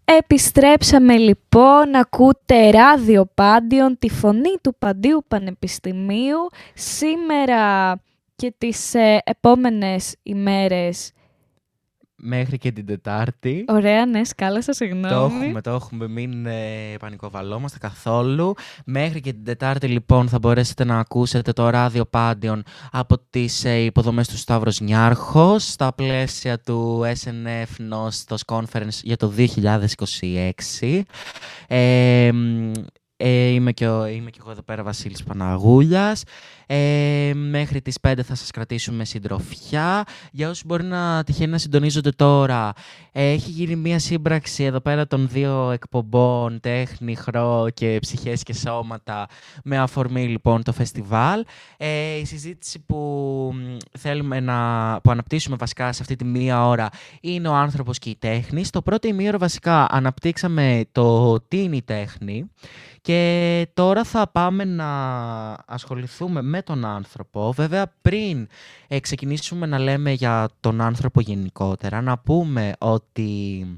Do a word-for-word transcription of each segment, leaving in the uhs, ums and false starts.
Επιστρέψαμε λοιπόν, ακούτε Ράδιο Πάντιον, τη φωνή του Παντίου Πανεπιστημίου. Σήμερα και τις ε, επόμενες ημέρες. Μέχρι και την Τετάρτη. Ωραία, ναι, σκάλασα, συγγνώμη. Το έχουμε, το έχουμε, μην ε, πανικοβαλόμαστε καθόλου. Μέχρι και την Τετάρτη λοιπόν θα μπορέσετε να ακούσετε το Ράδιο Πάντιον από τις ε, υποδομές του Σταύρος Νιάρχος στα πλαίσια του ες εν εφ Νόστος Conference για το δύο χιλιάδες είκοσι έξι. Ε, ε, είμαι, και ο, είμαι και εγώ εδώ πέρα, Βασίλης Παναγούλιας. Ε, μέχρι τις πέντε θα σας κρατήσουμε συντροφιά. Για όσους μπορεί να τυχαίνει να συντονίζονται τώρα, ε, έχει γίνει μία σύμπραξη εδώ πέρα των δύο εκπομπών Τέχνη, Χρό και Ψυχές και Σώματα με αφορμή λοιπόν το φεστιβάλ. Ε, η συζήτηση που θέλουμε να που αναπτύσσουμε βασικά σε αυτή τη μία ώρα είναι ο άνθρωπος και η τέχνη. Στο πρώτο ημίωρο βασικά αναπτύξαμε το τι είναι η τέχνη. Και τώρα θα πάμε να ασχοληθούμε με τον άνθρωπο. Βέβαια, πριν ε, ξεκινήσουμε να λέμε για τον άνθρωπο γενικότερα, να πούμε ότι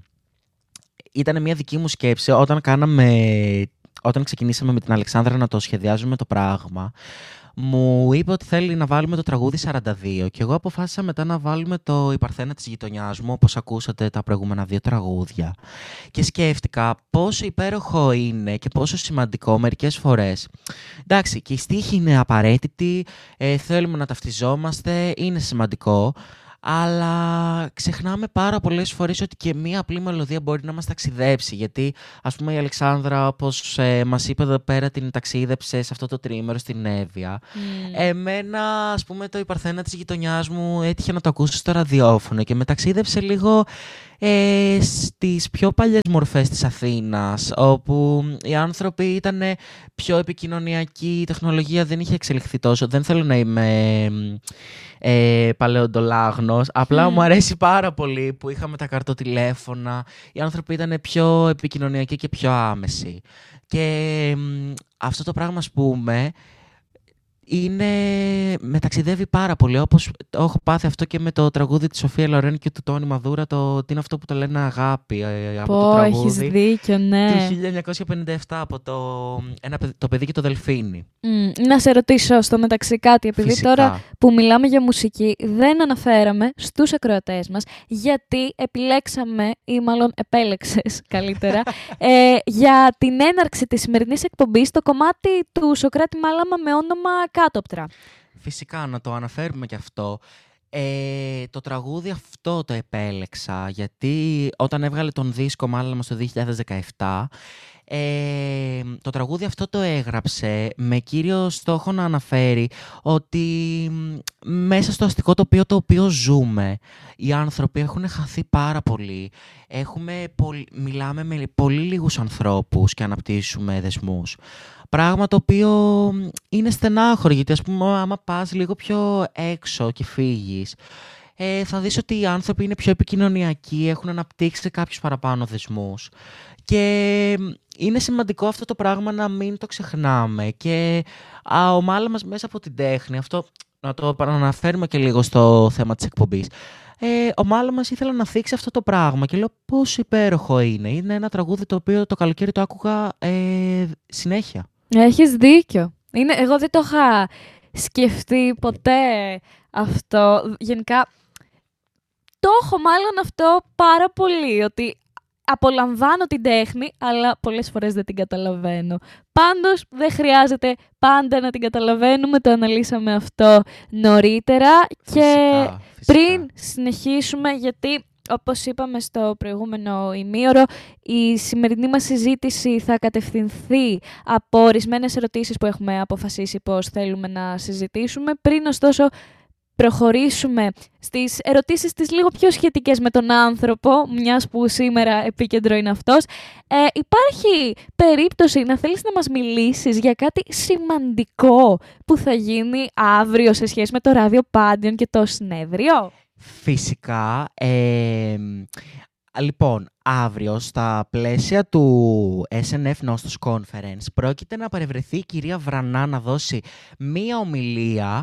ήταν μια δική μου σκέψη όταν, κάναμε, όταν ξεκινήσαμε με την Αλεξάνδρα να το σχεδιάζουμε το πράγμα. Μου είπε ότι θέλει να βάλουμε το τραγούδι σαράντα δύο και εγώ αποφάσισα μετά να βάλουμε το «Η Παρθένα της γειτονιάς μου», όπως ακούσατε τα προηγούμενα δύο τραγούδια. Και σκέφτηκα πόσο υπέροχο είναι και πόσο σημαντικό μερικές φορές. Εντάξει, και η στίχη είναι απαραίτητη, ε, θέλουμε να ταυτιζόμαστε, είναι σημαντικό. Αλλά ξεχνάμε πάρα πολλές φορές ότι και μία απλή μελωδία μπορεί να μας ταξιδέψει. Γιατί, ας πούμε, η Αλεξάνδρα, όπως ε, μας είπε εδώ πέρα, την ταξίδεψε σε αυτό το τριήμερο στην Εύβοια. Mm. Εμένα, ας πούμε, το «Η Παρθένα της γειτονιάς μου» έτυχε να το ακούσω στο ραδιόφωνο και με ταξίδεψε λίγο ε, στις πιο παλιές μορφές της Αθήνας, όπου οι άνθρωποι ήταν πιο επικοινωνιακοί, η τεχνολογία δεν είχε εξελιχθεί τόσο. Δεν θέλω να είμαι ε, παλαιοντολάγνος, απλά mm. μου αρέσει πάρα πολύ που είχαμε τα καρτοτηλέφωνα, οι άνθρωποι ήταν πιο επικοινωνιακοί και πιο άμεσοι. Και ε, αυτό το πράγμα, ας πούμε, είναι, με ταξιδεύει πάρα πολύ, όπως το έχω πάθει αυτό και με το τραγούδι της Σοφία Λορέν και του Τόνι Μαδούρα, το τι είναι αυτό που το λένε αγάπη, από Πω, το τραγούδι έχεις δίκιο, ναι. του χίλια εννιακόσια πενήντα επτά, από το, ένα, το παιδί και το δελφίνι. Mm, να σε ρωτήσω στο μεταξύ κάτι, επειδή Φυσικά. Τώρα που μιλάμε για μουσική δεν αναφέραμε στους ακροατές μας γιατί επιλέξαμε, ή μάλλον επέλεξες καλύτερα, ε, για την έναρξη της σημερινής εκπομπής το κομμάτι του Σωκράτη Μάλαμα με όνομα Κάτοπτρα. Φυσικά, να το αναφέρουμε και αυτό. Ε, το τραγούδι αυτό το επέλεξα γιατί όταν έβγαλε τον δίσκο Μάλαμα στο δύο χιλιάδες δεκαεπτά, ε, το τραγούδι αυτό το έγραψε με κύριο στόχο να αναφέρει ότι μέσα στο αστικό τοπίο το οποίο ζούμε οι άνθρωποι έχουν χαθεί πάρα πολύ. Έχουμε, μιλάμε με πολύ λίγους ανθρώπους και αναπτύσσουμε δεσμούς. Πράγμα το οποίο είναι στενάχωρο, γιατί ας πούμε άμα πας λίγο πιο έξω και φύγεις, ε, θα δεις ότι οι άνθρωποι είναι πιο επικοινωνιακοί, έχουν αναπτύξει κάποιους παραπάνω δεσμούς. Και είναι σημαντικό αυτό το πράγμα να μην το ξεχνάμε. Και α, ο Μάλαμας μέσα από την τέχνη, αυτό να το αναφέρουμε και λίγο στο θέμα της εκπομπής. Ε, ο Μάλαμας ήθελε να θίξει αυτό το πράγμα και λέω πόσο υπέροχο είναι. Είναι ένα τραγούδι το οποίο το καλοκαίρι το άκουγα ε, συνέχεια. Έχεις δίκιο. Είναι, εγώ δεν το είχα σκεφτεί ποτέ αυτό. Γενικά, το έχω μάλλον αυτό πάρα πολύ, ότι απολαμβάνω την τέχνη, αλλά πολλές φορές δεν την καταλαβαίνω. Πάντως, δεν χρειάζεται πάντα να την καταλαβαίνουμε, το αναλύσαμε αυτό νωρίτερα. Φυσικά, και φυσικά. Πριν συνεχίσουμε, γιατί όπως είπαμε στο προηγούμενο ημίωρο, η σημερινή μας συζήτηση θα κατευθυνθεί από ορισμένες ερωτήσεις που έχουμε αποφασίσει πώς θέλουμε να συζητήσουμε. Πριν ωστόσο προχωρήσουμε στις ερωτήσεις τις λίγο πιο σχετικές με τον άνθρωπο, μιας που σήμερα επίκεντρο είναι αυτός, ε, υπάρχει περίπτωση να θέλεις να μας μιλήσεις για κάτι σημαντικό που θα γίνει αύριο σε σχέση με το Ράδιο Πάντιον και το συνέδριο? Φυσικά. Ε, λοιπόν, αύριο στα πλαίσια του ες εν εφ Νόστος Conference πρόκειται να παρευρεθεί η κυρία Βρανά να δώσει μία ομιλία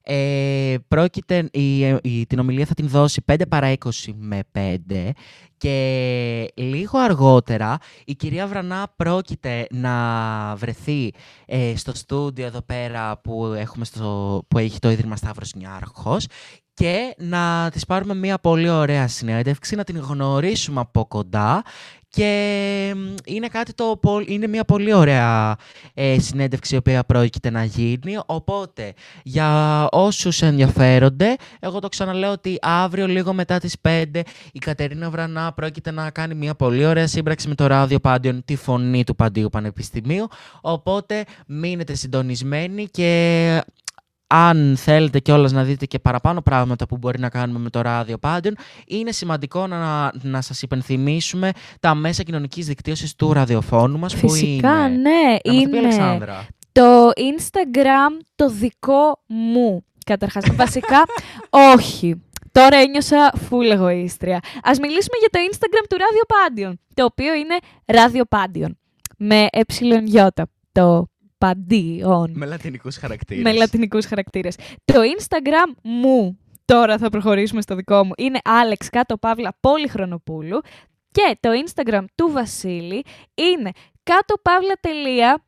Ε, πρόκειται, η, η, την ομιλία θα την δώσει πέντε παρά είκοσι με πέντε και λίγο αργότερα η κυρία Βρανά πρόκειται να βρεθεί ε, στο στούντιο εδώ πέρα που, έχουμε στο, που έχει το Ίδρυμα Σταύρος Νιάρχος και να της πάρουμε μια πολύ ωραία συνέντευξη, να την γνωρίσουμε από κοντά. Και είναι, κάτι το, είναι μια πολύ ωραία ε, συνέντευξη η οποία πρόκειται να γίνει. Οπότε, για όσους ενδιαφέρονται, εγώ το ξαναλέω ότι αύριο λίγο μετά τις πέντε η Κατερίνα Βρανά πρόκειται να κάνει μια πολύ ωραία σύμπραξη με το Ράδιο Πάντιον, τη φωνή του Παντίου Πανεπιστημίου. Οπότε, μείνετε συντονισμένοι και... αν θέλετε κιόλας να δείτε και παραπάνω πράγματα που μπορεί να κάνουμε με το Ράδιο Πάντιον, είναι σημαντικό να, να σας υπενθυμίσουμε τα μέσα κοινωνικής δικτύωσης του ραδιοφώνου μας. Φυσικά, που είναι. ναι, να είναι πει, Αλεξάνδρα. Το Instagram το δικό μου, καταρχάς. Βασικά, όχι. Τώρα ένιωσα φουλ εγωίστρια. Ας μιλήσουμε για το Instagram του Ράδιο Πάντιον, το οποίο είναι Ράδιο Πάντιον, με εψιλον-γιώτα, το Παντίον. Με λατινικούς χαρακτήρες. Με λατινικούς χαρακτήρες. Το Instagram μου, τώρα θα προχωρήσουμε στο δικό μου, είναι Alex κάτω παύλα Πολυχρονοπούλου και το Instagram του Βασίλη είναι κάτω παύλα τελεία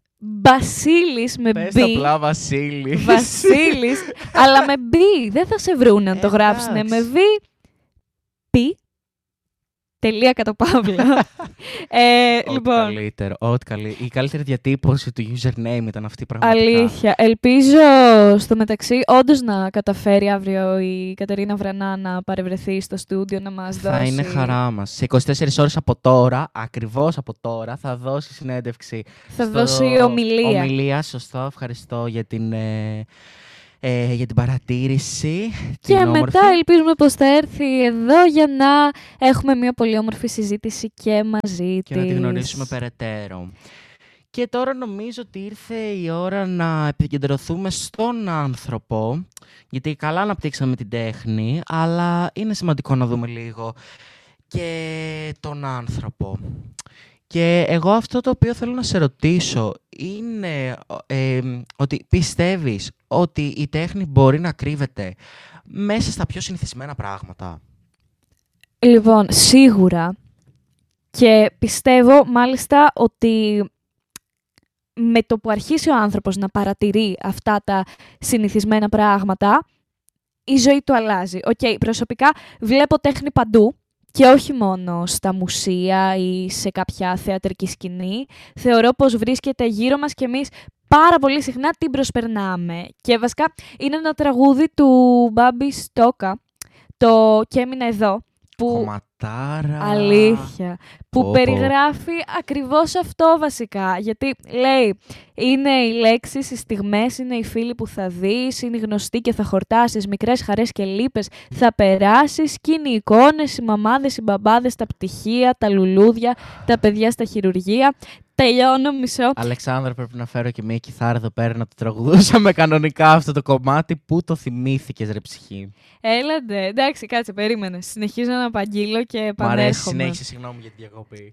Βασίλης με Πες B. τα απλά Βασίλης. Βασίλης, αλλά με B. Δεν θα σε βρούνε αν το γράψουνε. Με V. P. Τελεία κάτω παύλα. ε, ό,τι λοιπόν. καλύτερο, ό,τι καλή. Η καλύτερη διατύπωση του username ήταν αυτή πραγματικά. Αλήθεια. Ελπίζω στο μεταξύ όντως να καταφέρει αύριο η Κατερίνα Βρανά να παρευρεθεί στο στούντιο να μας θα δώσει... Θα είναι χαρά μας. Σε είκοσι τέσσερις ώρες από τώρα, ακριβώς από τώρα, θα δώσει συνέντευξη. Θα στο... δώσει ομιλία. Ομιλία, σωστό. Ευχαριστώ για την... Ε... Ε, για την παρατήρηση. Και την μετά ελπίζουμε πως θα έρθει εδώ για να έχουμε μια πολύ όμορφη συζήτηση και μαζί και της. Και να τη γνωρίσουμε περαιτέρω. Και τώρα νομίζω ότι ήρθε η ώρα να επικεντρωθούμε στον άνθρωπο, γιατί καλά αναπτύξαμε την τέχνη, αλλά είναι σημαντικό να δούμε λίγο και τον άνθρωπο. Και εγώ αυτό το οποίο θέλω να σε ρωτήσω είναι ε, ότι πιστεύεις ότι η τέχνη μπορεί να κρύβεται μέσα στα πιο συνηθισμένα πράγματα. Λοιπόν, σίγουρα. Και πιστεύω μάλιστα ότι με το που αρχίσει ο άνθρωπος να παρατηρεί αυτά τα συνηθισμένα πράγματα, η ζωή του αλλάζει. Οκ, okay, προσωπικά βλέπω τέχνη παντού. Και όχι μόνο στα μουσεία ή σε κάποια θεατρική σκηνή. Θεωρώ πως βρίσκεται γύρω μας και εμείς πάρα πολύ συχνά την προσπερνάμε. Και βασικά είναι ένα τραγούδι του Μπάμπη Στόκα, το «Κι έμεινα εδώ». Που... Κομματάρα. Αλήθεια. Που πω, περιγράφει ακριβώς αυτό βασικά. Γιατί λέει, είναι οι λέξεις, οι στιγμές, είναι οι φίλοι που θα δεις, είναι οι γνωστοί και θα χορτάσεις, μικρές χαρές και λύπες θα περάσεις, και είναι οι εικόνες, οι μαμάδες, οι μπαμπάδες, τα πτυχία, τα λουλούδια, τα παιδιά στα χειρουργεία. Τελειώνω, μισό. Αλεξάνδρα, πρέπει να φέρω και μια κιθάρα εδώ πέρα να το τραγουδούσαμε κανονικά αυτό το κομμάτι. Πού το θυμήθηκες, ρε ψυχή? Έλαντε, εντάξει, κάτσε, περίμενε. Συνεχίζω να απαγγείλω και επανέρχομαι. Μ' αρέσει, συνέχισε, συγγνώμη για τη διακοπή.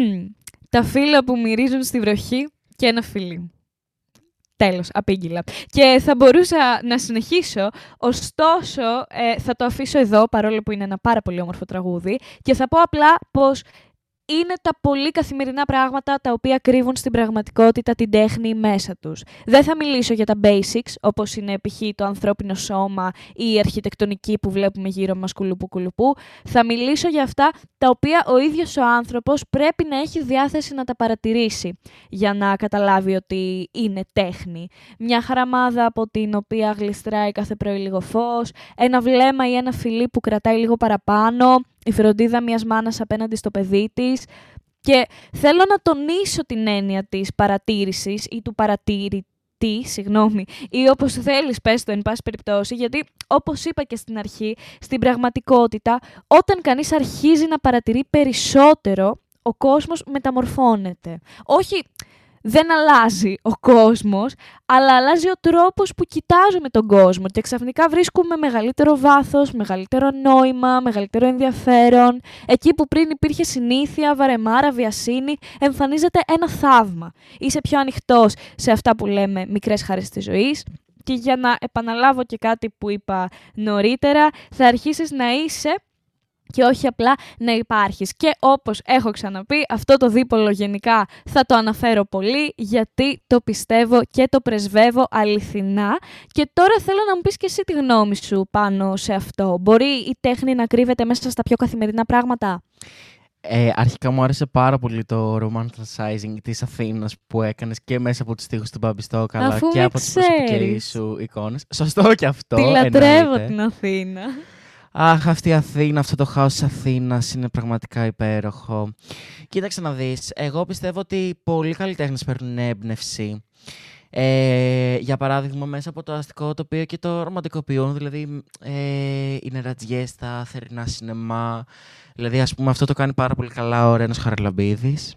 Τα φύλλα που μυρίζουν στη βροχή και ένα φιλί. Τέλος, απήγγειλα. Και θα μπορούσα να συνεχίσω, ωστόσο ε, θα το αφήσω εδώ, παρόλο που είναι ένα πάρα πολύ όμορφο τραγούδι, και θα πω απλά πως είναι τα πολύ καθημερινά πράγματα τα οποία κρύβουν στην πραγματικότητα την τέχνη μέσα τους. Δεν θα μιλήσω για τα basics, όπως είναι π.χ. το ανθρώπινο σώμα ή η αρχιτεκτονική που βλέπουμε γύρω μας κουλουπού κουλουπού. Θα μιλήσω για αυτά τα οποία ο ίδιος ο άνθρωπος πρέπει να έχει διάθεση να τα παρατηρήσει για να καταλάβει ότι είναι τέχνη. Μια χαραμάδα από την οποία γλιστράει κάθε πρωί λίγο φως, ένα βλέμμα ή ένα φιλί που κρατάει λίγο παραπάνω, η φροντίδα μιας μάνας απέναντι στο παιδί της. Και θέλω να τονίσω την έννοια της παρατήρησης ή του παρατηρητή, συγγνώμη, ή όπως θέλεις πες το εν πάση περιπτώσει, γιατί όπως είπα και στην αρχή, στην πραγματικότητα, όταν κανείς αρχίζει να παρατηρεί περισσότερο, ο κόσμος μεταμορφώνεται. Όχι, δεν αλλάζει ο κόσμος, αλλά αλλάζει ο τρόπος που κοιτάζουμε τον κόσμο και ξαφνικά βρίσκουμε μεγαλύτερο βάθος, μεγαλύτερο νόημα, μεγαλύτερο ενδιαφέρον. Εκεί που πριν υπήρχε συνήθεια, βαρεμάρα, βιασύνη, εμφανίζεται ένα θαύμα. Είσαι πιο ανοιχτός σε αυτά που λέμε μικρές χαρές της ζωής Και για να επαναλάβω και κάτι που είπα νωρίτερα, θα αρχίσεις να είσαι και όχι απλά να υπάρχεις. Και όπως έχω ξαναπεί, αυτό το δίπολο γενικά θα το αναφέρω πολύ, γιατί το πιστεύω και το πρεσβεύω αληθινά. Και τώρα θέλω να μου πεις και εσύ τη γνώμη σου πάνω σε αυτό. Μπορεί η τέχνη να κρύβεται μέσα στα πιο καθημερινά πράγματα? Ε, αρχικά μου άρεσε πάρα πολύ το romanticizing της Αθήνας που έκανες και μέσα από τους στίχους του Μπαμπιστόκ, αλλά και από τις προσωπικές σου εικόνες. Σωστό και αυτό. Τη λατρεύω εννοείται. την Αθήνα. Αχ, αυτή η Αθήνα, αυτό το χάος της Αθήνας είναι πραγματικά υπέροχο. Κοίταξε να δεις, εγώ πιστεύω ότι πολλοί καλλιτέχνες παίρνουν έμπνευση. Ε, για παράδειγμα, μέσα από το αστικό τοπίο και το ρομαντικοποιούν, δηλαδή ε, είναι ρατζιές στα θερινά σινεμά. Δηλαδή, ας πούμε, αυτό το κάνει πάρα πολύ καλά ο Ρένος Χαραλαμπίδης,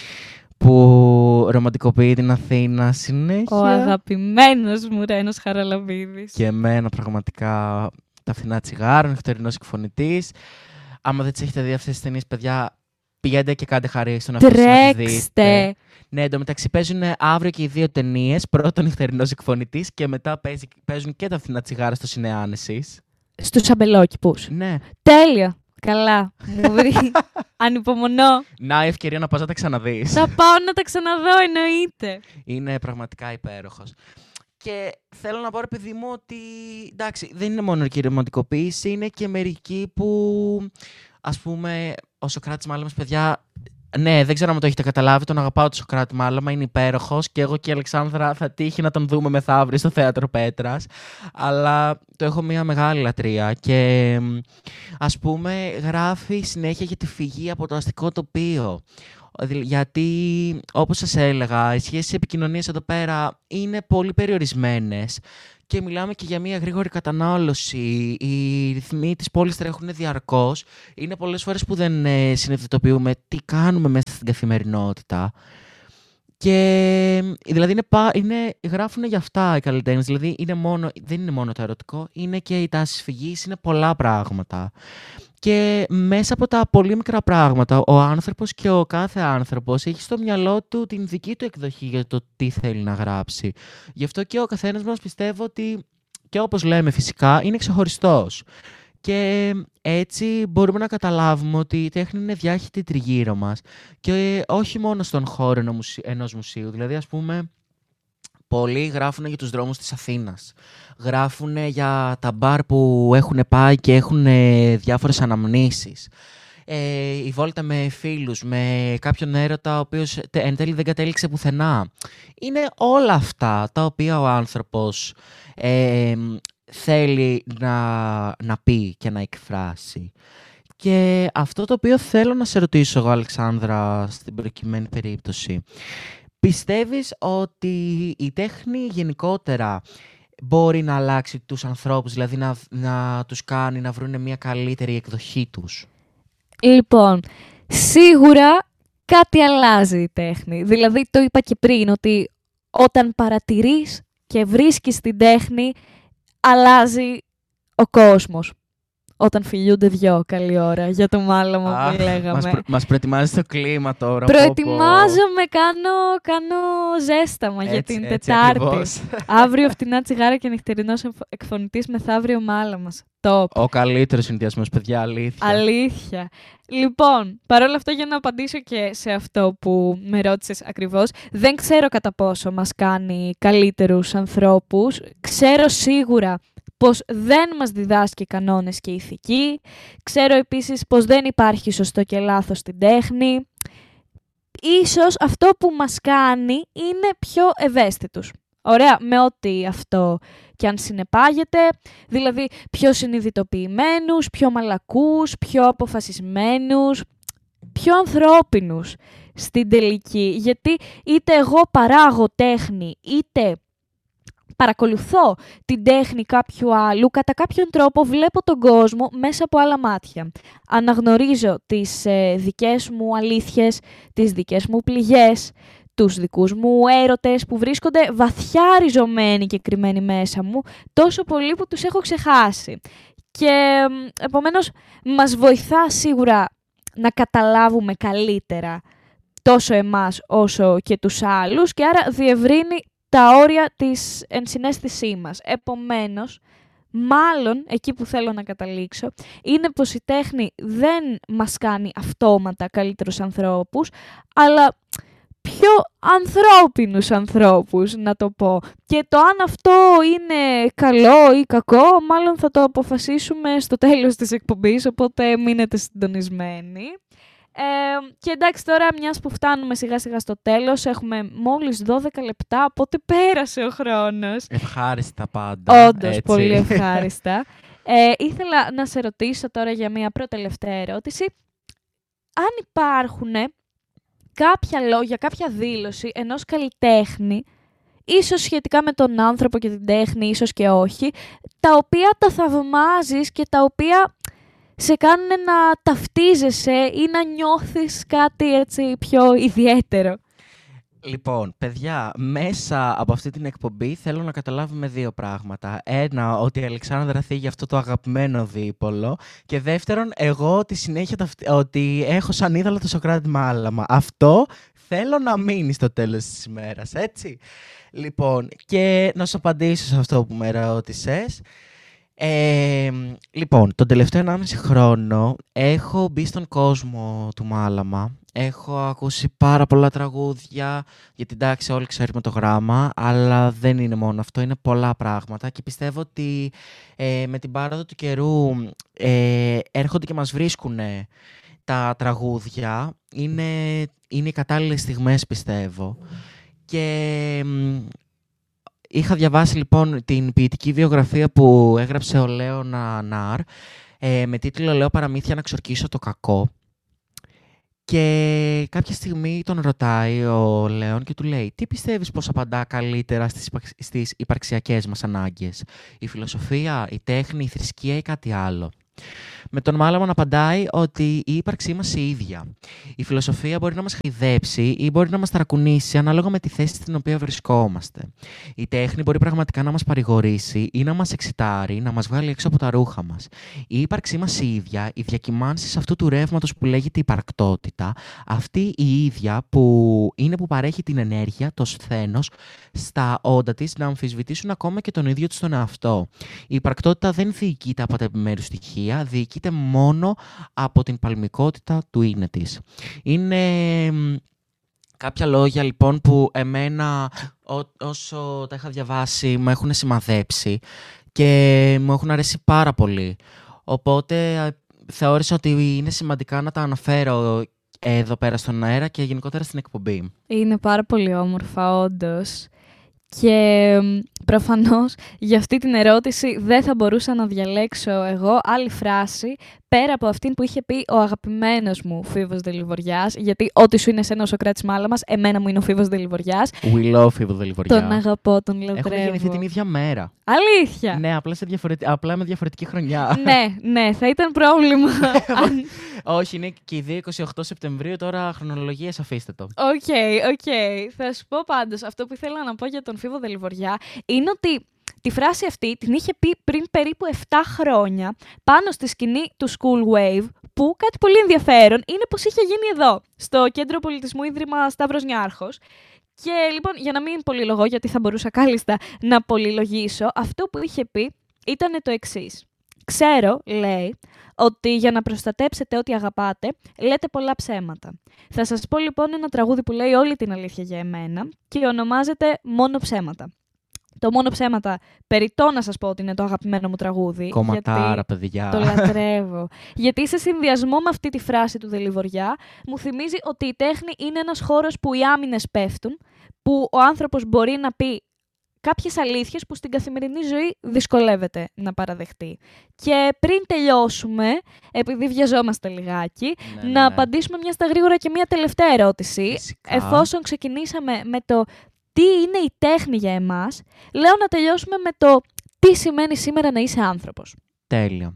που ρομαντικοποιεί την Αθήνα συνέχεια. Ο αγαπημένος μου Ρένος Χαραλαμπίδης. Και εμένα πραγματικά τα φθηνά τσιγάρα, ο νυχτερινός εκφωνητής. Άμα δεν τις έχετε δει αυτές τις ταινίες, παιδιά, πηγαίνετε και κάντε χαρί στον εαυτό σας να τις δείτε. Ναι, εντωμεταξύ παίζουν αύριο και οι δύο ταινίες. Πρώτον νυχτερινός εκφωνητής και μετά παίζει, παίζουν και τα φθηνά τσιγάρα στο Σινεάνεσης. Στους αμπελόκηπους. Ναι. Τέλεια. Καλά. Μου βρει. Ανυπομονώ. Να, η ευκαιρία να πας να τα ξαναδείς. Θα πάω να τα ξαναδώ, εννοείται. Είναι πραγματικά υπέροχος. Και θέλω να πω, ρε παιδί μου, ότι εντάξει, δεν είναι μόνο η ρομαντικοποίηση, είναι και μερικοί που, ας πούμε, ο Σωκράτης Μάλαμας, παιδιά, ναι, δεν ξέρω αν το έχετε καταλάβει, τον αγαπάω τον Σωκράτη Μάλαμα, είναι υπέροχος και εγώ και η Αλεξάνδρα θα τύχει να τον δούμε μεθαύριο στο Θέατρο Πέτρας, αλλά το έχω μια μεγάλη λατρεία και, ας πούμε, γράφει συνέχεια για τη φυγή από το αστικό τοπίο. Γιατί, όπως σας έλεγα, οι σχέσεις επικοινωνίας εδώ πέρα είναι πολύ περιορισμένες και μιλάμε και για μια γρήγορη κατανάλωση. Οι ρυθμοί της πόλης τρέχουν διαρκώς. Είναι πολλές φορές που δεν ε, συνειδητοποιούμε τι κάνουμε μέσα στην καθημερινότητα. Και δηλαδή είναι, είναι, γράφουν για αυτά οι καλλιτέχνες. Δηλαδή είναι μόνο, δεν είναι μόνο το ερωτικό, είναι και οι τάσεις φυγής, είναι πολλά πράγματα. Και μέσα από τα πολύ μικρά πράγματα, ο άνθρωπος και ο κάθε άνθρωπος έχει στο μυαλό του την δική του εκδοχή για το τι θέλει να γράψει. Γι' αυτό και ο καθένας μας πιστεύω ότι, και όπως λέμε φυσικά, είναι ξεχωριστός. Και έτσι μπορούμε να καταλάβουμε ότι η τέχνη είναι διάχυτη τριγύρω μας. Και όχι μόνο στον χώρο ενός μουσείου. Δηλαδή, ας πούμε, πολλοί γράφουν για τους δρόμους της Αθήνας. Γράφουν για τα μπαρ που έχουν πάει και έχουν διάφορες αναμνήσεις. Ε, η βόλτα με φίλους, με κάποιον έρωτα ο οποίος εν τέλει δεν κατέληξε πουθενά. Είναι όλα αυτά τα οποία ο άνθρωπος ε, θέλει να, να πει και να εκφράσει. Και αυτό το οποίο θέλω να σε ρωτήσω εγώ, Αλεξάνδρα, στην προκειμένη περίπτωση. Πιστεύεις ότι η τέχνη γενικότερα μπορεί να αλλάξει τους ανθρώπους, δηλαδή να, να τους κάνει να βρουν μια καλύτερη εκδοχή τους? Λοιπόν, σίγουρα κάτι αλλάζει η τέχνη. Δηλαδή, το είπα και πριν, ότι όταν παρατηρείς και βρίσκεις την τέχνη, αλλάζει ο κόσμος. Όταν φιλιούνται δυο, καλή ώρα, για το μάλαμα που λέγαμε. Μας, προ, μας προετοιμάζεις το κλίμα τώρα. Προετοιμάζομαι, κάνω, κάνω ζέσταμα έτσι, για την έτσι, Τετάρτη. Ακριβώς. Αύριο φτηνά τσιγάρα και νυχτερινός εκφωνητής, μεθαύριο μάλαμας. Top. Ο καλύτερος συνδυασμός, παιδιά, αλήθεια. Αλήθεια. Λοιπόν, παρόλα αυτά, για να απαντήσω και σε αυτό που με ρώτησες ακριβώς, δεν ξέρω κατά πόσο μας κάνει καλύτερους ανθρώπους. Ξέρω σίγουρα πως δεν μας διδάσκει κανόνες και ηθική. Ξέρω επίσης πως δεν υπάρχει σωστό και λάθος στην τέχνη. Ίσως αυτό που μας κάνει είναι πιο ευαίσθητους. Ωραία, με ό,τι αυτό και αν συνεπάγεται, δηλαδή πιο συνειδητοποιημένους, πιο μαλακούς, πιο αποφασισμένους, πιο ανθρώπινους στην τελική. Γιατί είτε εγώ παράγω τέχνη, είτε παρακολουθώ την τέχνη κάποιου άλλου, κατά κάποιον τρόπο βλέπω τον κόσμο μέσα από άλλα μάτια. Αναγνωρίζω τις ε, δικές μου αλήθειες, τις δικές μου πληγές, τους δικούς μου έρωτες που βρίσκονται βαθιά ριζωμένοι και κρυμμένοι μέσα μου, τόσο πολύ που τους έχω ξεχάσει. Και επομένως μας βοηθά σίγουρα να καταλάβουμε καλύτερα τόσο εμάς όσο και τους άλλους και άρα διευρύνει τα όρια της ενσυναίσθησής μας. Επομένως, μάλλον, εκεί που θέλω να καταλήξω, είναι πως η τέχνη δεν μας κάνει αυτόματα καλύτερους ανθρώπους, αλλά πιο ανθρώπινους ανθρώπους, να το πω. Και το αν αυτό είναι καλό ή κακό, μάλλον θα το αποφασίσουμε στο τέλος της εκπομπής, οπότε μείνετε συντονισμένοι. Ε, και εντάξει, τώρα μιας που φτάνουμε σιγά σιγά στο τέλος, έχουμε μόλις δώδεκα λεπτά, οπότε πέρασε ο χρόνος. Ευχάριστα πάντα. Όντως, έτσι. πολύ ευχάριστα. ε, ήθελα να σε ρωτήσω τώρα για μια προτελευταία ερώτηση. Αν υπάρχουν κάποια λόγια, κάποια δήλωση ενός καλλιτέχνη, ίσως σχετικά με τον άνθρωπο και την τέχνη, ίσως και όχι, τα οποία τα θαυμάζεις και τα οποία σε κάνουν να ταυτίζεσαι ή να νιώθεις κάτι έτσι πιο ιδιαίτερο. Λοιπόν, παιδιά, μέσα από αυτή την εκπομπή θέλω να καταλάβουμε δύο πράγματα. Ένα, ότι η Αλεξάνδρα θίγει αυτό το αγαπημένο δίπολο. Και δεύτερον, εγώ ότι συνέχεια ταυτι... ότι έχω σαν είδωλο το Σωκράτη Μάλαμα. Αυτό θέλω να μείνει στο τέλος της ημέρας, έτσι. Λοιπόν, και να σου απαντήσω σε αυτό που με ρώτησες. Ε, λοιπόν, τον τελευταίο ενάμιση χρόνο έχω μπει στον κόσμο του Μάλαμα. Έχω ακούσει πάρα πολλά τραγούδια, γιατί εντάξει όλοι ξέρουμε το γράμμα, αλλά δεν είναι μόνο αυτό, είναι πολλά πράγματα και πιστεύω ότι ε, με την πάροδο του καιρού ε, έρχονται και μας βρίσκουν τα τραγούδια. Είναι, είναι οι κατάλληλες στιγμές, πιστεύω. Και είχα διαβάσει λοιπόν την ποιητική βιογραφία που έγραψε ο Λέωνα Νάρ ε, με τίτλο «Λέω παραμύθια να ξορκίσω το κακό». Και κάποια στιγμή τον ρωτάει ο Λέων και του λέει «Τι πιστεύεις πως απαντά καλύτερα στις, στις υπαρξιακές μας ανάγκες, η φιλοσοφία, η τέχνη, η θρησκεία ή κάτι άλλο?» Με τον Μάλαμα να απαντάει ότι η ύπαρξή μας η ίδια. Η φιλοσοφία μπορεί να μας χαϊδέψει ή μπορεί να μας ταρακουνήσει ανάλογα με τη θέση στην οποία βρισκόμαστε. Η τέχνη μπορεί πραγματικά να μας παρηγορήσει ή να μας εξητάρει, να μας βγάλει έξω από τα ρούχα μας. Η ύπαρξή μας η ίδια, οι διακυμάνσεις αυτού του ρεύματος που λέγεται υπαρκτότητα, αυτή η ίδια που είναι που παρέχει την ενέργεια, το σθένος, στα όντα της να αμφισβητήσουν ακόμα και τον ίδιο της τον εαυτό. Η υπαρκτότητα δεν διοικείται από τα επιμέρους στοιχεία, διοικείται μόνο από την παλμικότητα του είναι της. Είναι κάποια λόγια λοιπόν που εμένα ό, όσο τα είχα διαβάσει μου έχουν σημαδέψει και μου έχουν αρέσει πάρα πολύ. Οπότε θεώρησα ότι είναι σημαντικά να τα αναφέρω εδώ πέρα στον αέρα και γενικότερα στην εκπομπή. Είναι πάρα πολύ όμορφα όντως. Και προφανώς για αυτή την ερώτηση δεν θα μπορούσα να διαλέξω εγώ άλλη φράση πέρα από αυτήν που είχε πει ο αγαπημένος μου Φίβος Δελιβοριάς, γιατί ό,τι σου είναι σένα ο Σωκράτης Μάλαμας, εμένα μου είναι ο Φίβος Δελιβοριάς. We love Φίβο Δελιβοριά. Τον αγαπώ, τον λατρεύω. Έχουμε γεννηθεί την ίδια μέρα. Αλήθεια! Ναι, απλά, σε διαφορετική, απλά με διαφορετική χρονιά. ναι, ναι, θα ήταν πρόβλημα. Όχι, είναι και οι δύο είκοσι οκτώ Σεπτεμβρίου, τώρα χρονολογίες αφήστε το. Οκ, okay, οκ. Okay. Θα σου πω πάντως, αυτό που ήθελα να πω για τον Φίβο Δελιβοριά είναι ότι τη φράση αυτή την είχε πει πριν περίπου επτά χρόνια πάνω στη σκηνή του School Wave, που κάτι πολύ ενδιαφέρον είναι πως είχε γίνει εδώ, στο Κέντρο Πολιτισμού Ίδρυμα Σταύρος Νιάρχος. Και λοιπόν, για να μην πολυλογώ, γιατί θα μπορούσα κάλλιστα να πολυλογήσω, αυτό που είχε πει ήταν το εξής. Ξέρω, λέει, ότι για να προστατέψετε ό,τι αγαπάτε, λέτε πολλά ψέματα. Θα σας πω λοιπόν ένα τραγούδι που λέει όλη την αλήθεια για εμένα και ονομάζεται «Μόνο ψέματα». Το «Μόνο ψέματα», περιττό να σας πω ότι είναι το αγαπημένο μου τραγούδι. Κομματάρα, παιδιά. Το λατρεύω. Γιατί σε συνδυασμό με αυτή τη φράση του Δελιβοριά, μου θυμίζει ότι η τέχνη είναι ένας χώρος που οι άμυνες πέφτουν, που ο άνθρωπος μπορεί να πει κάποιες αλήθειες που στην καθημερινή ζωή δυσκολεύεται να παραδεχτεί. Και πριν τελειώσουμε, επειδή βιαζόμαστε λιγάκι, ναι, να ναι, ναι. απαντήσουμε μια στα γρήγορα και μια τελευταία ερώτηση. Φυσικά. Εφόσον ξεκινήσαμε με το τι είναι η τέχνη για εμάς, λέω να τελειώσουμε με το τι σημαίνει σήμερα να είσαι άνθρωπος. Τέλεια.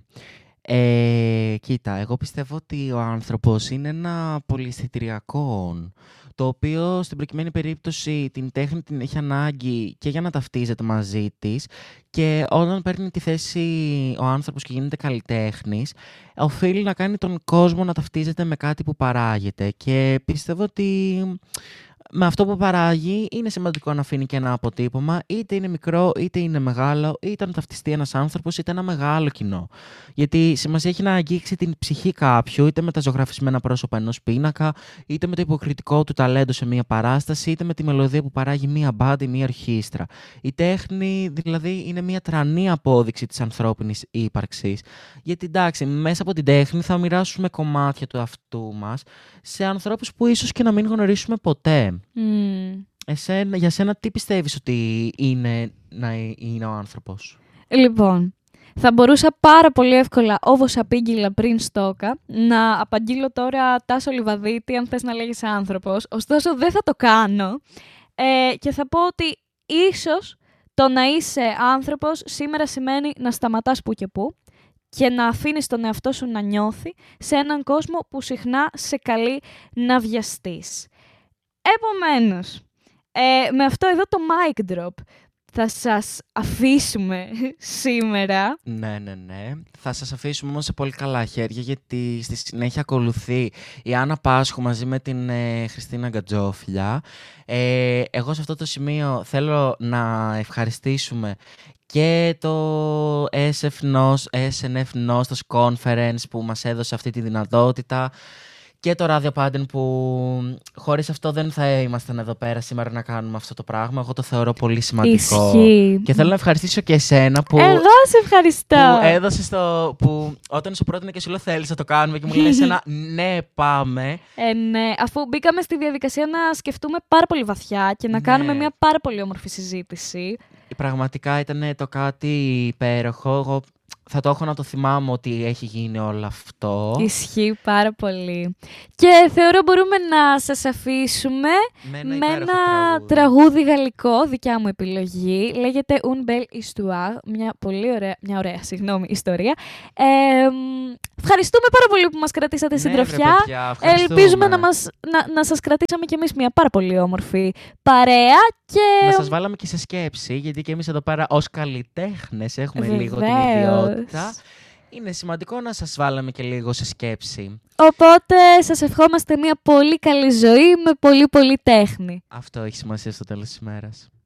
Ε, κοίτα, εγώ πιστεύω ότι ο άνθρωπος είναι ένα πολυαισθητηριακό, το οποίο στην προκειμένη περίπτωση την τέχνη την έχει ανάγκη και για να ταυτίζεται μαζί της, και όταν παίρνει τη θέση ο άνθρωπος και γίνεται καλλιτέχνης, οφείλει να κάνει τον κόσμο να ταυτίζεται με κάτι που παράγεται. Και πιστεύω ότι με αυτό που παράγει είναι σημαντικό να αφήνει και ένα αποτύπωμα, είτε είναι μικρό, είτε είναι μεγάλο, είτε να ταυτιστεί ένας άνθρωπος, είτε ένα μεγάλο κοινό. Γιατί σημασία έχει να αγγίξει την ψυχή κάποιου, είτε με τα ζωγραφισμένα πρόσωπα ενός πίνακα, είτε με το υποκριτικό του ταλέντο σε μία παράσταση, είτε με τη μελωδία που παράγει μία μπάντα ή μία ορχήστρα. Η τέχνη, δηλαδή, είναι μία τρανή απόδειξη της ανθρώπινης ύπαρξης. Γιατί εντάξει, μέσα από την τέχνη θα μοιράσουμε κομμάτια του αυτού μας σε ανθρώπους που ίσως και να μην γνωρίσουμε ποτέ. Mm. Εσένα, για σένα τι πιστεύεις ότι είναι να είναι ο άνθρωπος? Λοιπόν, θα μπορούσα πάρα πολύ εύκολα, όπως απήγγειλα πριν στόκα, να απαγγείλω τώρα Τάσο Λιβαδίτη αν θες να λέγεις άνθρωπος. Ωστόσο δεν θα το κάνω ε, και θα πω ότι ίσως το να είσαι άνθρωπος σήμερα σημαίνει να σταματάς που και που και να αφήνεις τον εαυτό σου να νιώθει σε έναν κόσμο που συχνά σε καλεί να βιαστείς. Επομένως, ε, με αυτό εδώ το mic drop θα σας αφήσουμε σήμερα. Ναι, ναι, ναι. Θα σας αφήσουμε όμως σε πολύ καλά χέρια, γιατί στη συνέχεια ακολουθεί η Άννα Πάσχου μαζί με την ε, Χριστίνα Γκατζόφυλλια. Ε, εγώ σε αυτό το σημείο θέλω να ευχαριστήσουμε και το ες εν εφ Nostos Conference που μας έδωσε αυτή τη δυνατότητα και το Radio Padden που χωρίς αυτό δεν θα ήμασταν εδώ πέρα σήμερα να κάνουμε αυτό το πράγμα. Εγώ το θεωρώ πολύ σημαντικό. Ισχύει. Και θέλω να ευχαριστήσω και εσένα που, Εγώ σε ευχαριστώ. που έδωσες το... που όταν σου πρότεινα και σου λέω θέλεις να το κάνουμε και μου λες ένα ναι πάμε. Ε, ναι, αφού μπήκαμε στη διαδικασία να σκεφτούμε πάρα πολύ βαθιά και να Ναι. κάνουμε μια πάρα πολύ όμορφη συζήτηση. Πραγματικά ήταν το κάτι υπέροχο. Εγώ θα το έχω να το θυμάμαι ότι έχει γίνει όλο αυτό. Ισχύει πάρα πολύ. Και θεωρώ μπορούμε να σας αφήσουμε με ένα, με υπέροχο ένα τραγούδι. τραγούδι γαλλικό, δικιά μου επιλογή. Λέγεται Une belle histoire, μια πολύ ωραία, μια ωραία συγγνώμη, ιστορία. Ε, μ, ευχαριστούμε πάρα πολύ που μας κρατήσατε Ναι, συντροφιά. βρε, παιδιά, ευχαριστούμε. Ελπίζουμε να, μας, να, να σας κρατήσαμε κι εμείς μια πάρα πολύ όμορφη παρέα. Και... Να σας βάλαμε και σε σκέψη, γιατί και εμείς εδώ πέρα ως καλλιτέχνες έχουμε λίγο την Βεβαίως. ιδιότητα. Είναι σημαντικό να σας βάλαμε και λίγο σε σκέψη. Οπότε σας ευχόμαστε μια πολύ καλή ζωή με πολύ πολύ τέχνη. Αυτό έχει σημασία στο τέλος της ημέρας.